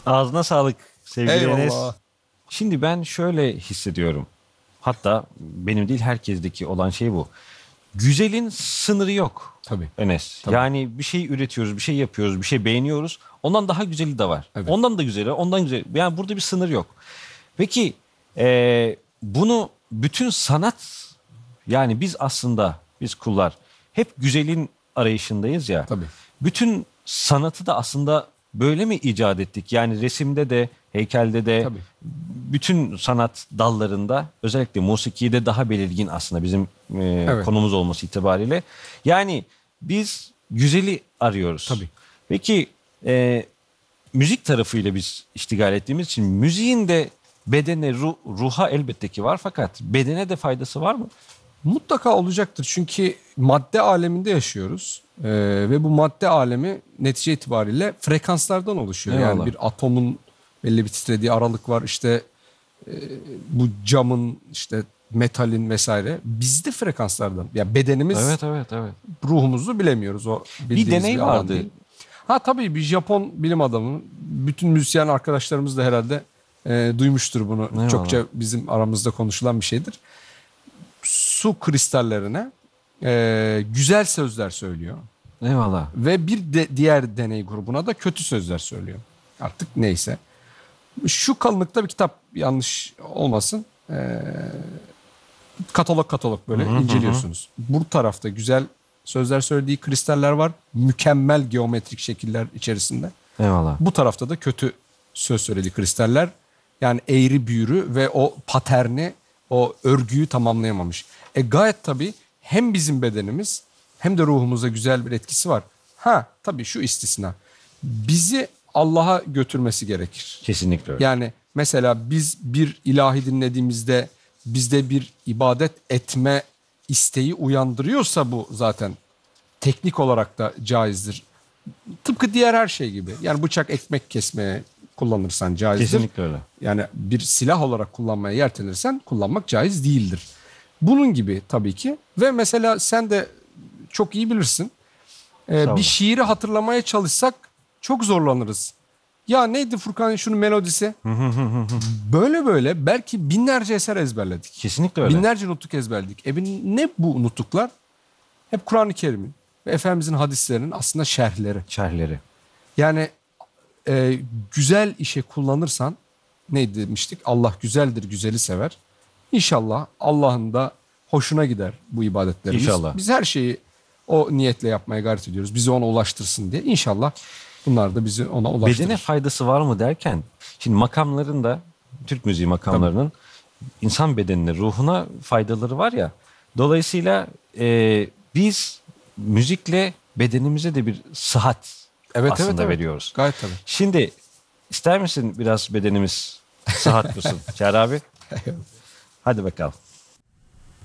Ağzına sağlık sevgili Enes. Eyvallah. Şimdi ben şöyle hissediyorum. Hatta benim değil herkesteki olan şey bu. Güzelin sınırı yok Tabii. Enes. Tabii. Yani bir şey üretiyoruz, bir şey yapıyoruz, bir şey beğeniyoruz. Ondan daha güzeli de var. Evet. Ondan da güzeli, ondan güzeli. Yani burada bir sınır yok. Peki bunu bütün sanat, yani biz aslında biz kullar hep güzelin arayışındayız ya. Tabii. Bütün sanatı da aslında böyle mi icat ettik? Yani resimde de, heykelde de, Tabii. bütün sanat dallarında, özellikle musikide daha belirgin aslında bizim Evet. konumuz olması itibariyle. Yani biz güzeli arıyoruz. Tabii. Peki müzik tarafıyla biz iştigal ettiğimiz için müziğin de bedene, ruha elbette ki var, fakat bedene de faydası var mı? Mutlaka olacaktır. Çünkü madde aleminde yaşıyoruz. Ve bu madde alemi netice itibariyle frekanslardan oluşuyor. Eyvallah. Yani bir atomun belli bir titrediği aralık var. İşte bu camın, işte metalin vesaire. Bizde frekanslardan. Yani bedenimiz, Evet, evet, evet. ruhumuzu bilemiyoruz. O bildiğimiz deney alan vardı. değil. Ha tabii, bir Japon bilim adamı. Bütün müzisyen arkadaşlarımız da herhalde duymuştur bunu. Eyvallah. Çokça bizim aramızda konuşulan bir şeydir. Su kristallerine güzel sözler söylüyor. Eyvallah. Ve bir diğer deney grubuna da kötü sözler söylüyor. Artık neyse. Şu kalınlıkta bir kitap, yanlış olmasın. Katalog böyle inceliyorsunuz. Bu tarafta güzel sözler söylediği kristaller var. Mükemmel geometrik şekiller içerisinde. Eyvallah. Bu tarafta da kötü söz söylediği kristaller. Yani eğri büğrü ve o paterni, o örgüyü tamamlayamamış. Gayet tabii hem bizim bedenimiz hem de ruhumuza güzel bir etkisi var. Ha tabii, şu istisna. Bizi Allah'a götürmesi gerekir. Kesinlikle öyle. Yani mesela biz bir ilahi dinlediğimizde bizde bir ibadet etme isteği uyandırıyorsa, bu zaten teknik olarak da caizdir. Tıpkı diğer her şey gibi. Yani bıçak ekmek kesmeye kullanırsan caizdir. Kesinlikle öyle. Yani bir silah olarak kullanmaya yeltenirsen kullanmak caiz değildir. Bunun gibi tabii ki. Ve mesela sen de çok iyi bilirsin. Sağ Bir olun. şiiri hatırlamaya çalışsak çok zorlanırız. Ya neydi Furkan şunun melodisi? Böyle belki binlerce eser ezberledik. Kesinlikle öyle. Binlerce nutuk ezberledik. Ne bu nutuklar? Hep Kur'an-ı Kerim'in ve Efendimizin hadislerinin aslında şerhleri. Şerhleri. Yani güzel işe kullanırsan, ne demiştik? Allah güzeldir, güzeli sever. İnşallah Allah'ın da hoşuna gider bu ibadetlerimiz. İnşallah. Biz her şeyi o niyetle yapmaya gayret ediyoruz. Bizi ona ulaştırsın diye. İnşallah bunlar da bizi ona ulaştırır. Bedene faydası var mı derken, şimdi makamlarında, Türk müziği makamlarının insan bedenine, ruhuna faydaları var ya. Dolayısıyla biz müzikle bedenimize de bir sıhhat aslında veriyoruz. Gayet tabii. Şimdi ister misin biraz bedenimiz sıhhat bulsun Çağrı abi? Hadi bakalım.